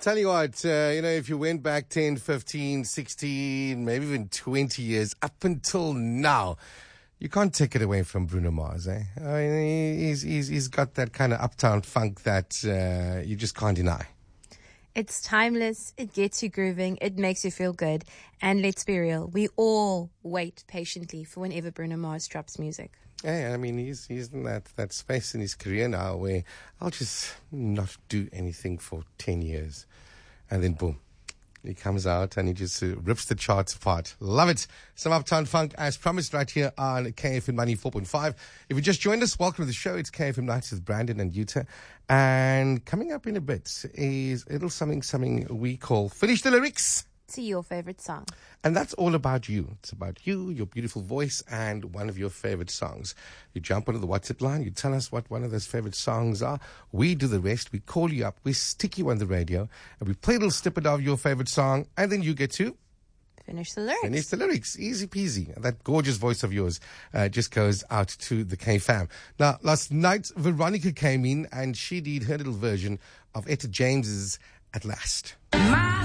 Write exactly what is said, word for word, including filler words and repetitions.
Tell you what, uh, you know, if you went back ten, fifteen, sixteen, maybe even twenty years up until now, you can't take it away from Bruno Mars, eh? I mean, he's, he's, he's got that kind of uptown funk that uh, you just can't deny. It's timeless, it gets you grooving, it makes you feel good. And let's be real, we all wait patiently for whenever Bruno Mars drops music. Yeah, I mean, he's he's in that, that space in his career now where I'll just not do anything for ten years. And then, boom, he comes out and he just uh, rips the charts apart. Love it. Some Uptown Funk, as promised, right here on K F M ninety-four point five. If you just joined us, welcome to the show. It's K F M Nights with Brandon and Yuta. And coming up in a bit is a little something, something we call Finish the Lyrics. To your favorite song. And that's all about you. It's about you, your beautiful voice, and one of your favorite songs. You jump onto the WhatsApp line, you tell us what one of those favorite songs are. We do the rest. We call you up, we stick you on the radio, and we play a little snippet of your favorite song, and then you get to Finish the lyrics. Finish the lyrics. Easy peasy. That gorgeous voice of yours uh, just goes out to the K-Fam. Now, last night, Veronica came in, and she did her little version of Etta James's At Last. My